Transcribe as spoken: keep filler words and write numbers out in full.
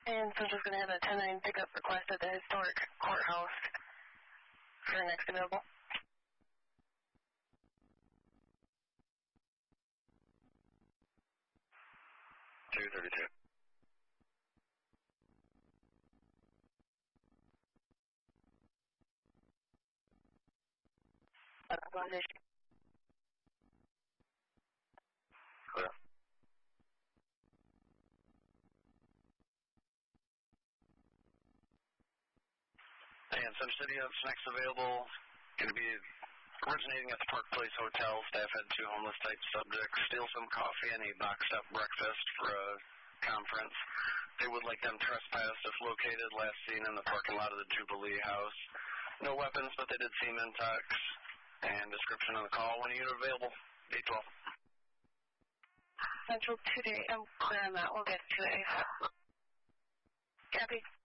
And Central's going to have a ten nine pickup request at the historic courthouse for the next available. two thirty-two. Uh, one issue. Clear. And Center City, that's next available. Going to be originating at the Park Place Hotel. Staff had two homeless type subjects steal some coffee and a boxed up breakfast for a conference. They would like them trespassed if located. Last seen in the parking lot of the Jubilee House. No weapons, but they did seem intact. And description on the call when you're available. eight twelve. Central today. I'm clear on that. We'll get to it ASAP. Copy.